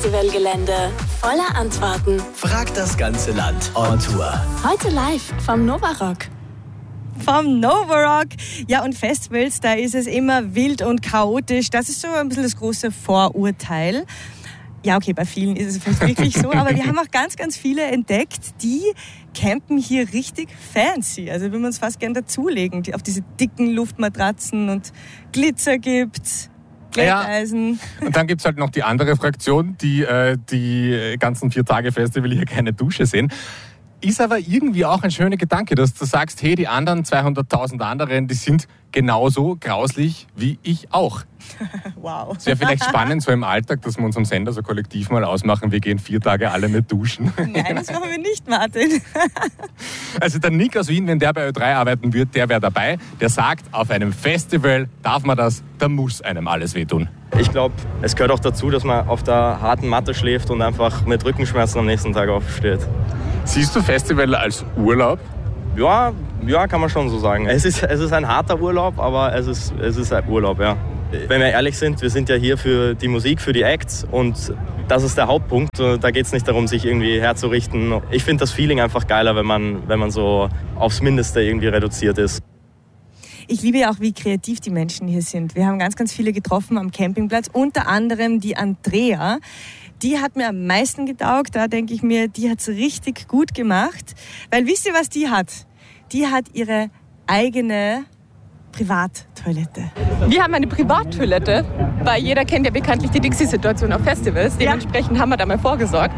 Festivalgelände voller Antworten. Fragt das ganze Land on Tour. Heute live vom Novarock. Vom Novarock. Ja, und Festivals, da ist es immer wild und chaotisch. Das ist so ein bisschen das große Vorurteil. Ja, okay, bei vielen ist es vielleicht wirklich so, aber wir haben auch ganz, ganz viele entdeckt, die campen hier richtig fancy. Also wir uns fast gern dazulegen, die auf diese dicken Luftmatratzen und Glitzer gibt's. Glätteisen. Ja. Und dann gibt es halt noch die andere Fraktion, die die ganzen 4 Tage Festival hier keine Dusche sehen. Ist aber irgendwie auch ein schöner Gedanke, dass du sagst, hey, die anderen 200.000 anderen, die sind genauso grauslich wie ich auch. Wow. Es wäre vielleicht spannend so im Alltag, dass wir uns am Sender so kollektiv mal ausmachen, wir gehen 4 Tage alle nicht duschen. Nein, das machen wir nicht, Martin. Also der Nick aus Wien, wenn der bei Ö3 arbeiten wird, der wäre dabei. Der sagt, auf einem Festival darf man das, da muss einem alles wehtun. Ich glaube, es gehört auch dazu, dass man auf der harten Matte schläft und einfach mit Rückenschmerzen am nächsten Tag aufsteht. Siehst du Festival als Urlaub? Ja, kann man schon so sagen. Es ist ein harter Urlaub, aber es ist ein Urlaub, ja. Wenn wir ehrlich sind, wir sind ja hier für die Musik, für die Acts und das ist der Hauptpunkt. Da geht es nicht darum, sich irgendwie herzurichten. Ich finde das Feeling einfach geiler, wenn man so aufs Mindeste irgendwie reduziert ist. Ich liebe ja auch, wie kreativ die Menschen hier sind. Wir haben ganz, ganz viele getroffen am Campingplatz, unter anderem die Andrea. Die hat mir am meisten getaugt. Da denke ich mir, die hat es richtig gut gemacht. Weil wisst ihr, was die hat? Die hat ihre eigene Privattoilette. Wir haben eine Privattoilette, weil jeder kennt ja bekanntlich die Dixie-Situation auf Festivals. Dementsprechend haben wir da mal vorgesorgt.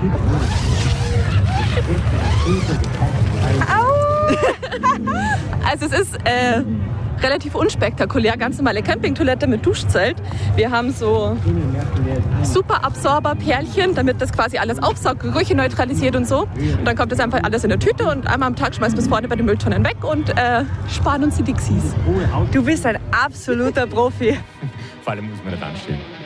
Au! Also es ist relativ unspektakulär, ganz normale Campingtoilette mit Duschzelt. Wir haben so super Absorber-Pärchen, damit das quasi alles aufsaugt, Gerüche neutralisiert und so. Und dann kommt das einfach alles in eine Tüte und einmal am Tag schmeißen wir es vorne bei den Mülltonnen weg und sparen uns die Dixies. Du bist ein absoluter Profi. Vor allem muss man nicht anstehen.